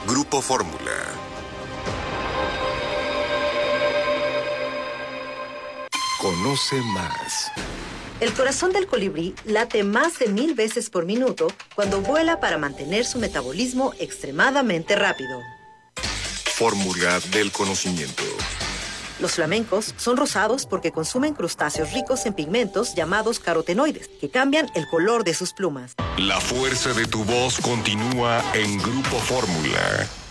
Grupo Fórmula. Conoce más. El corazón del colibrí late más de 1000 veces por minuto cuando vuela para mantener su metabolismo extremadamente rápido. Fórmula del conocimiento. Los flamencos son rosados porque consumen crustáceos ricos en pigmentos llamados carotenoides, que cambian el color de sus plumas. La fuerza de tu voz continúa en Grupo Fórmula.